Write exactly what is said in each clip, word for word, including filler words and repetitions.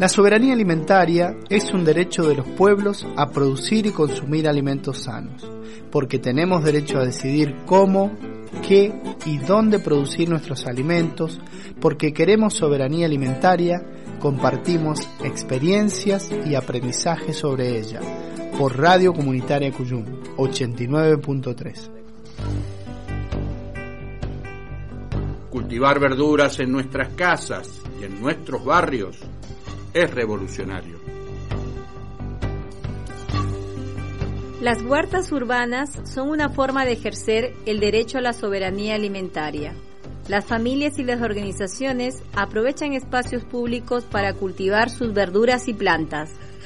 La soberanía alimentaria es un derecho de los pueblos a producir y consumir alimentos sanos, porque tenemos derecho a decidir cómo, qué y dónde producir nuestros alimentos, porque queremos soberanía alimentaria, compartimos experiencias y aprendizaje sobre ella, por Radio Comunitaria Cuyum, ochenta y nueve punto tres. Cultivar verduras en nuestras casas y en nuestros barrios es revolucionario. Las huertas urbanas son una forma de ejercer el derecho a la soberanía alimentaria. Las familias y las organizaciones aprovechan espacios públicos para cultivar sus verduras y plantas.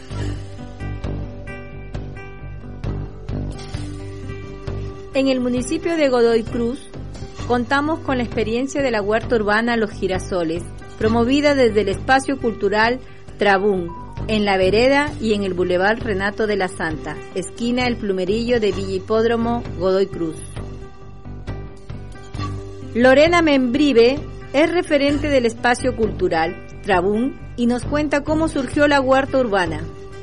En el municipio de Godoy Cruz, contamos con la experiencia de la huerta urbana Los Girasoles, promovida desde el espacio cultural Trabún, en la vereda y en el Boulevard Renato de la Santa, esquina El Plumerillo de Villa Hipódromo, Godoy Cruz. Lorena Membrive es referente del espacio cultural Trabún y nos cuenta cómo surgió la huerta urbana.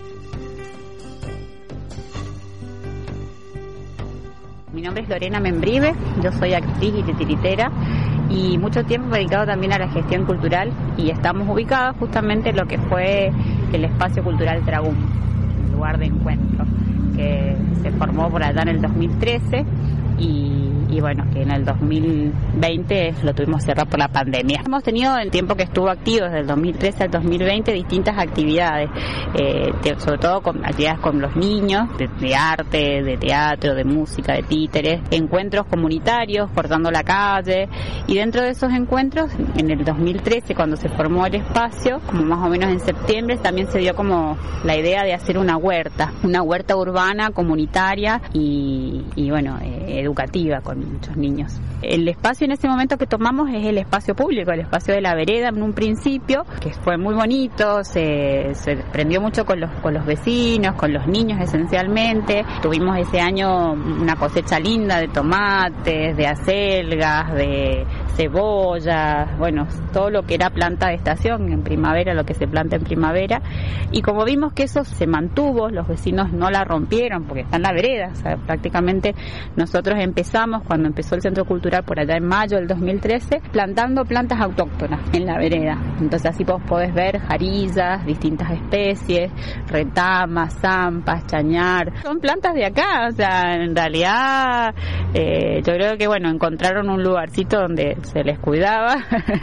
Mi nombre es Lorena Membrive, yo soy actriz y titiritera y mucho tiempo dedicado también a la gestión cultural, y estamos ubicados justamente en lo que fue el espacio cultural Trabún, un lugar de encuentro que se formó por allá en el dos mil trece y, y bueno, que en el dos mil veinte lo tuvimos cerrado por la pandemia. Hemos tenido el tiempo que estuvo activo, desde el dos mil trece al dos mil veinte, distintas actividades, eh, de, sobre todo con actividades con los niños, de, de arte, de teatro, de música, de títeres, encuentros comunitarios, cortando la calle, y dentro de esos encuentros, en el dos mil trece, cuando se formó el espacio, como más o menos en septiembre, también se dio como la idea de hacer una huerta, una huerta urbana, comunitaria y, y bueno, eh, educativa, con muchos niños. El espacio en ese momento que tomamos es el espacio público, el espacio de la vereda en un principio, que fue muy bonito, se, se prendió mucho con los, con los vecinos, con los niños esencialmente. Tuvimos ese año una cosecha linda de tomates, de acelgas, de cebollas, bueno, todo lo que era planta de estación en primavera, lo que se planta en primavera, y como vimos que eso se mantuvo, los vecinos no la rompieron porque está en la vereda, o sea, prácticamente nosotros empezamos, cuando empezó el centro cultural por allá en mayo del dos mil trece, plantando plantas autóctonas en la vereda. Entonces así vos podés ver jarillas, distintas especies, retamas, zampas, chañar, son plantas de acá, o sea, en realidad eh, yo creo que bueno, encontraron un lugarcito donde se les cuidaba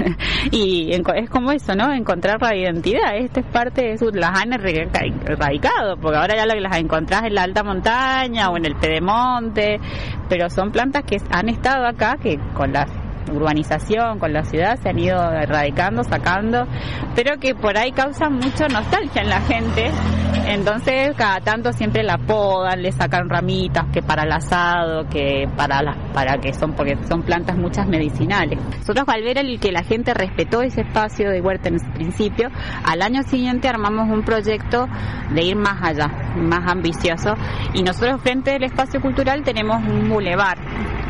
y es como eso, ¿no? Encontrar la identidad. Esta es parte de su, las han erradicado, porque ahora ya las encontrás en la alta montaña o en el pedemonte, pero son plantas que han estado acá, que con la urbanización, con la ciudad se han ido erradicando, sacando, pero que por ahí causan mucha nostalgia en la gente. Entonces cada tanto siempre la podan, le sacan ramitas, que para el asado, que para las, para que son, porque son plantas muchas medicinales. Nosotros, al ver el que la gente respetó ese espacio de huerta en ese principio, al año siguiente armamos un proyecto de ir más allá, más ambicioso, y nosotros frente al espacio cultural tenemos un bulevar